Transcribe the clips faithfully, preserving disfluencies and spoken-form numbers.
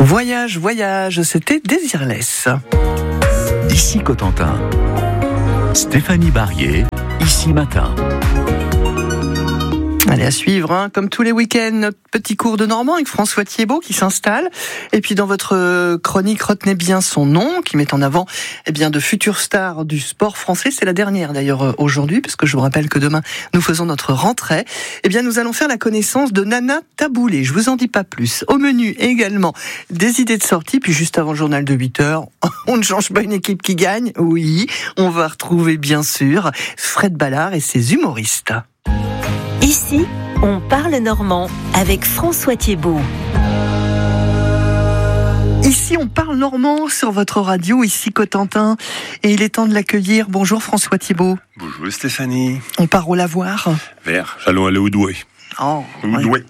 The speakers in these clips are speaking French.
Voyage, voyage, c'était Désirless. Ici Cotentin. Stéphanie Barrier, Ici Matin. Allez, à suivre, hein, comme tous les week-ends, notre petit cours de normand avec François Thiebaud qui s'installe. Et puis dans votre chronique, retenez bien son nom, qui met en avant eh bien, de futures stars du sport français. C'est la dernière d'ailleurs aujourd'hui, parce que je vous rappelle que demain, nous faisons notre rentrée. Eh bien, nous allons faire la connaissance de Nana Taboulé. Je vous en dis pas plus. Au menu également, des idées de sortie. Puis juste avant le journal de huit heures, on ne change pas une équipe qui gagne. Oui, on va retrouver bien sûr Fred Ballard et ses humoristes. Ici, on parle normand avec François Thiebaud. Ici, on parle normand sur votre radio, ici Cotentin. Et il est temps de l'accueillir. Bonjour François Thiebaud. Bonjour Stéphanie. On part au lavoir. Vers, allons aller au Douai. Oh, Au ouais. Douai.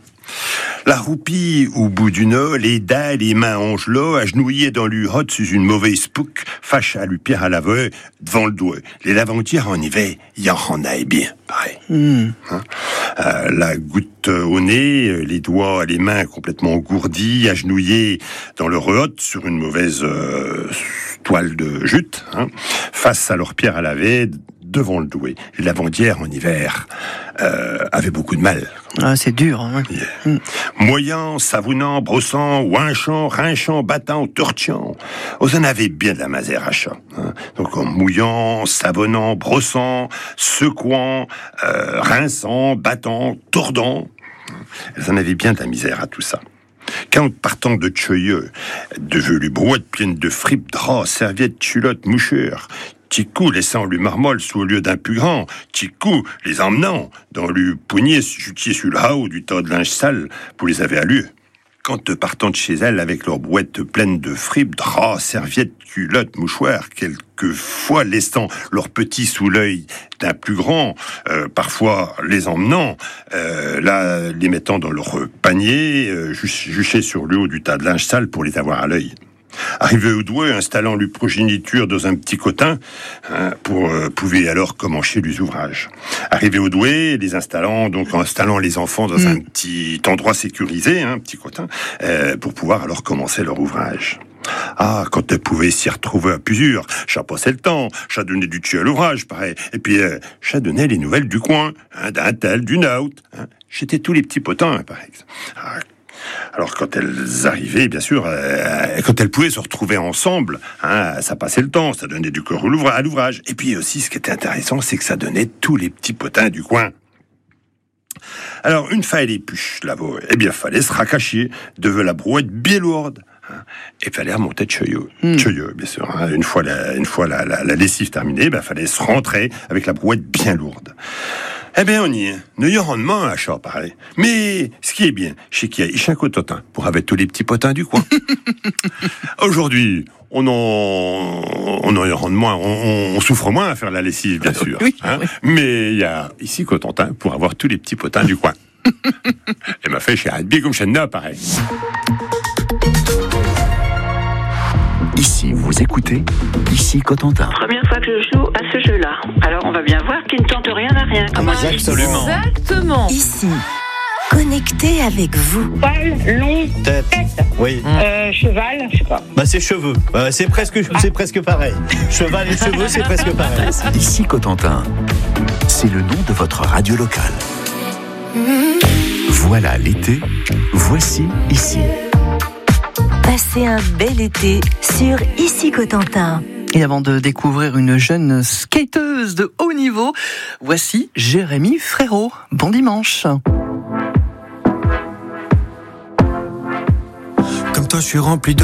La roupie au bout du nord, les dents, les mains angelot, agenouillées dans le hot sous une mauvaise pouque, fâche à lui pierre à l'aveu, devant le doigt. Les laventières en hiver, y en a bien, pareil. Mm. Hein euh, la goutte au nez, les doigts, les mains complètement engourdis, agenouillés dans le hot sur une mauvaise euh, toile de jute, hein, face à leur pierre à laver, devant le douai. Les lavandières en hiver euh, avaient beaucoup de mal. Ah, c'est dur. Hein. Yeah. Mm. Moyant, savonnant, brossant, ouinchant, rinchant, battant, torchant. Vous en avez bien de la misère à chat. Hein. Donc en mouillant, savonnant, brossant, secouant, euh, rinçant, battant, tordant. Elles en avaient bien de la misère à tout ça. Quand partant de Tcheuilleux, de velues brouettes pleines de fripes, draps, serviettes, culottes, moucheurs, Ticou laissant le marmol sous le lieu d'un plus grand, Ticou les emmenant dans le poignet jutier sur le haut du tas de linge sale pour les avoir à lieu. Quand partant de chez elles avec leurs brouettes pleines de fripes, draps, serviettes, culottes, mouchoirs, quelquefois laissant leurs petits sous l'œil d'un plus grand, euh, parfois les emmenant, euh, là les mettant dans leur panier, euh, juchés sur le haut du tas de linge sale pour les avoir à l'œil. Arrivé au Douai, installant le progéniture dans un petit cotin, hein, pour euh, pouvoir alors commencer les ouvrages. Arrivé au Douai, les installant, donc en installant les enfants dans mmh. un petit endroit sécurisé, un hein, petit cotin, euh, pour pouvoir alors commencer leur ouvrage. Ah, quand elles pouvaient s'y retrouver à plusieurs, ça passait le temps, ça donnait du dessus à l'ouvrage, pareil. Et puis, euh, ça donnait les nouvelles du coin, hein, d'un tel, d'une autre. Hein. J'étais tous les petits potins, hein, par exemple. Ah, alors quand elles arrivaient, bien sûr, euh, quand elles pouvaient se retrouver ensemble, hein, ça passait le temps, ça donnait du corps à l'ouvrage. Et puis aussi, ce qui était intéressant, c'est que ça donnait tous les petits potins du coin. Alors, une fois les puches là-bas, eh bien, fallait se racacher devant la brouette bien lourde. Hein, et fallait remonter de Tcheuilleux. Mm. Tcheuilleux, bien sûr. Hein, une fois la, une fois la, la, la lessive terminée, ben, fallait se rentrer avec la brouette bien lourde. Eh bien, on y est. Nous y rendement à chat, pareil. Mais, ce qui est bien, c'est qu'il y a Ichin Cotentin pour avec tous les petits potins du coin. Aujourd'hui, on en, on en rend moins, on, on souffre moins à faire la lessive, bien sûr. Oui, hein, oui. Mais il y a ici Cotentin pour avoir tous les petits potins du coin. Et m'a fait chez Adbi comme chez Nna, pareil. Ici, vous écoutez, Ici Cotentin. Première fois que je joue à ce jeu-là. Alors on va bien voir qu'il ne tente rien à rien. Ah, absolument. Exactement. Ici, connecté avec vous. Poil, long, Tête. tête, Oui. euh, cheval, je sais pas. Bah c'est cheveux. Bah, c'est presque, c'est presque pareil. Cheval et cheveux, c'est presque pareil. Ici Cotentin, c'est le nom de votre radio locale. Voilà l'été, voici Ici. Passez un bel été sur Ici Cotentin. Et avant de découvrir une jeune skateuse de haut niveau, voici Jérémy Frérot. Bon dimanche. Comme toi, je suis rempli de